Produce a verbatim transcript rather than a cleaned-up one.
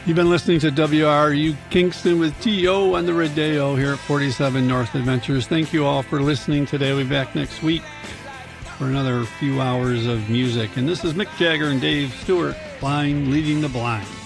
You've been listening to W R U Kingston with T O on the Rodeo here at forty-seven North Adventures. Thank you all for listening today. We'll be back next week for another few hours of music. And this is Mick Jagger and Dave Stewart, Blind Leading the Blind.